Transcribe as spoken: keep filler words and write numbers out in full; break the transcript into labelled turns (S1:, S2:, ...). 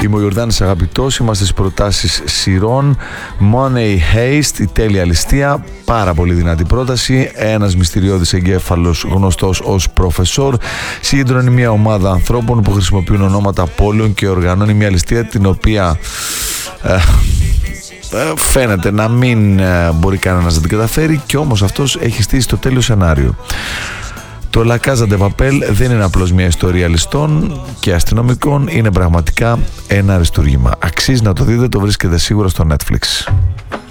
S1: Είμαι ο Ιορδάνης Αγαπητός, είμαστε στις προτάσεις σειρών. Money Heist, η τέλεια ληστεία, πάρα πολύ δυνατή πρόταση. Ένας μυστηριώδης εγκέφαλος γνωστός ως Professor συγκεντρώνει μια ομάδα ανθρώπων που χρησιμοποιούν ονόματα πόλεων και οργανώνει μια ληστεία την οποία ε, ε, φαίνεται να μην ε, μπορεί κανένας να την καταφέρει, και όμως αυτός έχει στήσει το τέλειο σενάριο. Το La Casa de Papel δεν είναι απλώς μια ιστορία ληστών και αστυνομικών, είναι πραγματικά ένα αριστούργημα. Αξίζει να το δείτε, το βρίσκετε σίγουρα στο Netflix.